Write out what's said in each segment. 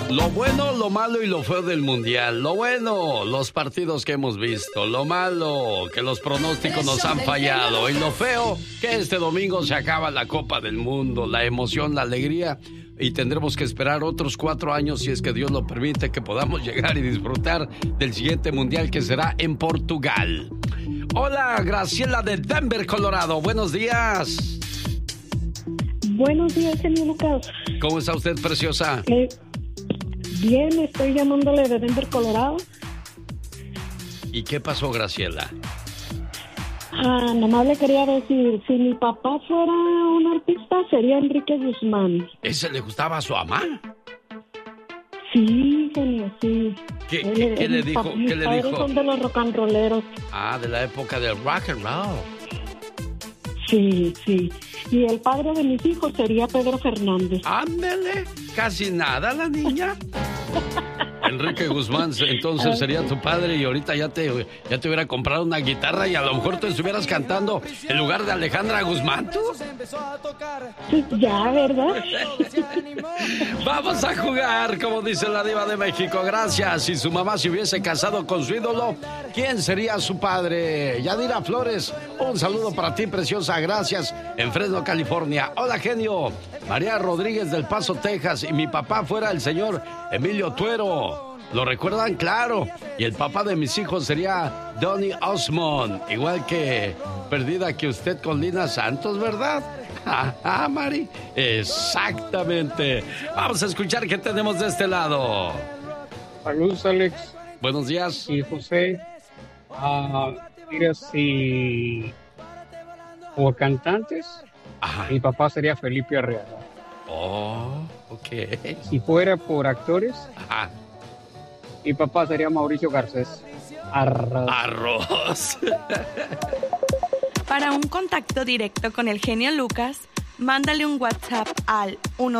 Lo bueno, lo malo y lo feo del Mundial. Lo bueno, los partidos que hemos visto. Lo malo, que los pronósticos nos han fallado. Y lo feo, que este domingo se acaba la Copa del Mundo. La emoción, la alegría. Y tendremos que esperar otros 4 años, si es que Dios lo permite, que podamos llegar y disfrutar del siguiente Mundial, que será en Portugal. Hola, Graciela de Denver, Colorado. Buenos días. Buenos días, señor Lucas. ¿Cómo está usted, preciosa? Bien, estoy llamándole de Denver, Colorado. ¿Y qué pasó, Graciela? Nomás le quería decir, si mi papá fuera un artista, sería Enrique Guzmán. ¿Ese le gustaba a su mamá? Sí, genio, sí. ¿Qué le dijo? ¿Qué le dijo? Son de los rock and rolleros. De la época del rock and roll. Sí, sí. Y el padre de mis hijos sería Pedro Fernández. Ándele, casi nada la niña. Enrique Guzmán, entonces sería tu padre y ahorita ya te hubiera comprado una guitarra y a lo mejor tú estuvieras cantando en lugar de Alejandra Guzmán, ¿tú? Sí, ya, ¿verdad? Vamos a jugar, como dice la diva de México. Gracias. Si su mamá se hubiese casado con su ídolo, ¿quién sería su padre? Yadira Flores, un saludo para ti, preciosa. Gracias. En Fresno, California. Hola, genio. María Rodríguez del Paso, Texas. Y mi papá fuera el señor Emilio Tuero. ¿Lo recuerdan? Claro. Y el papá de mis hijos sería Donny Osmond. Igual que perdida que usted con Lina Santos, ¿verdad? Mari. Exactamente. Vamos a escuchar qué tenemos de este lado. Saludos, Alex. Buenos días. Y José. Mira, si por cantantes, mi papá sería Felipe Arreaza. Oh, ok. Si fuera por actores, mi papá sería Mauricio Garcés. Arroz. Para un contacto directo con el genio Lucas, mándale un WhatsApp al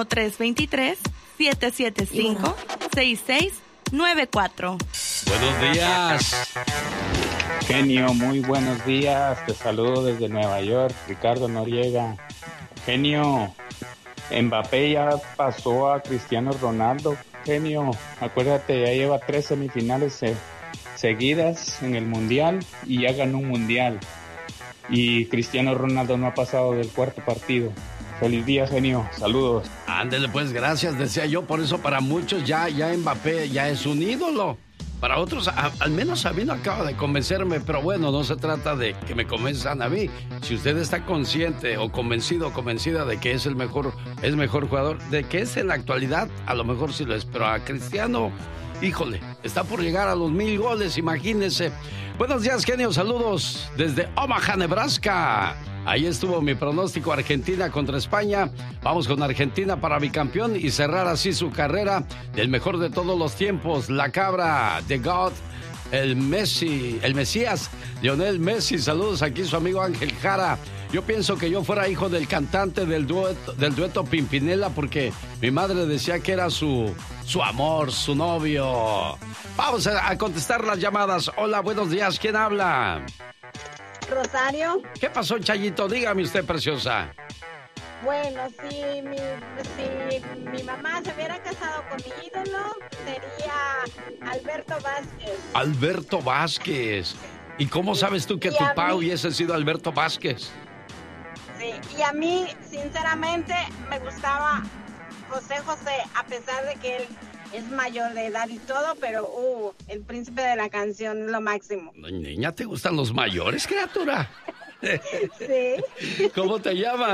1323-775-6694. Buenos días. Genio, muy buenos días. Te saludo desde Nueva York, Ricardo Noriega. Genio, Mbappé ya pasó a Cristiano Ronaldo. Genio, acuérdate, ya lleva 3 semifinales seguidas en el Mundial y ya ganó un Mundial. Y Cristiano Ronaldo no ha pasado del 4º partido. Feliz día, genio. Saludos. Ándele, pues, gracias, decía yo. Por eso para muchos ya Mbappé ya es un ídolo. Para otros, al menos a mí no acaba de convencerme, pero bueno, no se trata de que me convenzan a mí. Si usted está consciente o convencido o convencida de que es mejor jugador, de que es en la actualidad, a lo mejor sí lo es, pero a Cristiano, híjole, está por llegar a los 1000 goles, imagínese. Buenos días, genio, saludos desde Omaha, Nebraska. Ahí estuvo mi pronóstico, Argentina contra España. Vamos con Argentina para bicampeón y cerrar así su carrera del mejor de todos los tiempos, la cabra, The God, el Mesías, Lionel Messi. Saludos, aquí su amigo Ángel Jara. Yo pienso que yo fuera hijo del cantante del dueto Pimpinela, porque mi madre decía que era su amor, su novio. Vamos a contestar las llamadas. Hola, buenos días, ¿quién habla? Rosario. ¿Qué pasó, Chayito? Dígame usted, preciosa. Bueno, si mi mamá se hubiera casado con mi ídolo, sería Alberto Vázquez. Alberto Vázquez. ¿Y cómo sabes tú que tu papá hubiese sido Alberto Vázquez? Sí, y a mí, sinceramente, me gustaba José José, a pesar de que él es mayor de edad y todo, pero el príncipe de la canción es lo máximo. Niña, ¿te gustan los mayores, criatura? Sí. ¿Cómo te llamas?